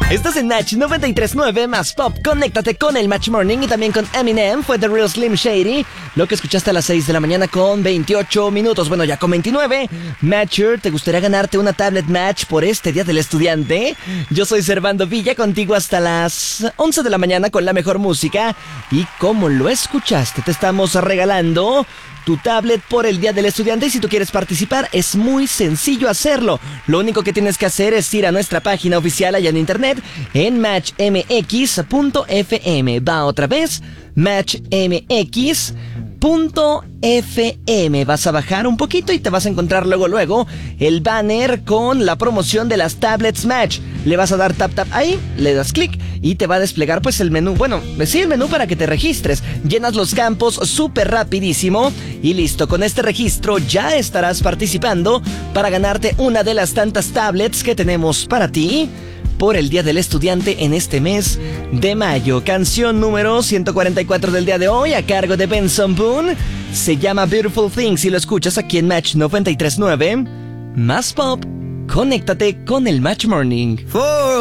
Estás en Match 93.9 más Pop. Conéctate con el Match Morning y también con Eminem. Fue The Real Slim Shady. Lo que escuchaste a las 6 de la mañana con 28 minutos. Bueno, ya con 29. Matcher, ¿te gustaría ganarte una tablet Match por este Día del Estudiante? Yo soy Servando Villa, contigo hasta las 11 de la mañana con la mejor música. Y como lo escuchaste, te estamos regalando tu tablet por el Día del Estudiante. Y si tú quieres participar, es muy sencillo hacerlo. Lo único que tienes que hacer es ir a nuestra página oficial allá en internet, en matchmx.fm. Va otra vez, matchmx.fm. Vas a bajar un poquito y te vas a encontrar luego el banner con la promoción de las tablets Match. Le vas a dar tap ahí, le das clic y te va a desplegar pues el menú. Bueno, sí, el menú para que te registres. Llenas los campos súper rapidísimo y listo. Con este registro ya estarás participando para ganarte una de las tantas tablets que tenemos para ti por el Día del Estudiante en este mes de mayo. Canción número 144 del día de hoy, a cargo de Benson Boone. Se llama Beautiful Things y lo escuchas aquí en Match 93.9. Más Pop. Conéctate con el Match Morning.